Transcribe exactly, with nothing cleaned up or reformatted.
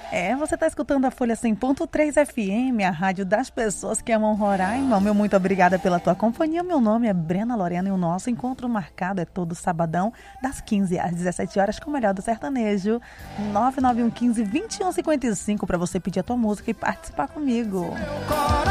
É, você está escutando a Folha cem ponto três F M, a rádio das pessoas que amam Roraima. Meu muito obrigada pela tua companhia. Meu nome é Brena Lorena e o nosso encontro marcado é todo sabadão, das quinze às dezessete horas, com o melhor do sertanejo. nove nove um um cinco, dois um cinco cinco para você pedir a tua música e participar comigo.